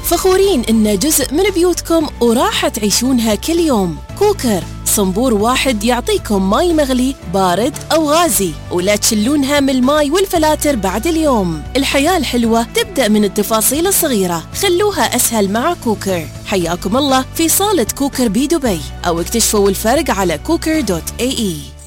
فخورين إنه جزء من بيوتكم وراح تعيشونها كل يوم. كوكر، صنبور واحد يعطيكم ماي مغلي بارد أو غازي، ولا تشلونها من الماي والفلاتر بعد اليوم. الحياة الحلوة تبدأ من التفاصيل الصغيرة، خلوها أسهل مع كوكر. حياكم الله في صالة كوكر بدبي، أو اكتشفوا الفرق على cooker.ae.